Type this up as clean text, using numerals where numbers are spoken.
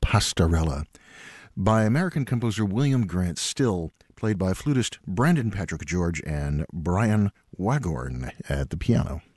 Pastorella by American composer William Grant Still, played by flutist Brandon Patrick George and Brian Wagorn at the piano.